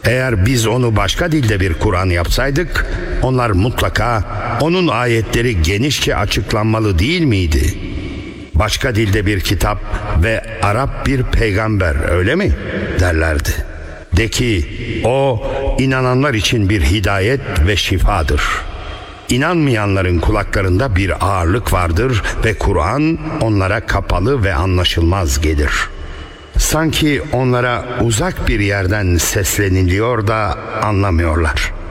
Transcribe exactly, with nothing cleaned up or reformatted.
Eğer biz onu başka dilde bir Kur'an yapsaydık, onlar mutlaka onun ayetleri genişçe açıklanmalı değil miydi? Başka dilde bir kitap ve Arap bir peygamber, öyle mi? Derlerdi. De ki, o inananlar için bir hidayet ve şifadır. İnanmayanların kulaklarında bir ağırlık vardır ve Kur'an onlara kapalı ve anlaşılmaz gelir. Sanki onlara uzak bir yerden sesleniliyor da anlamıyorlar.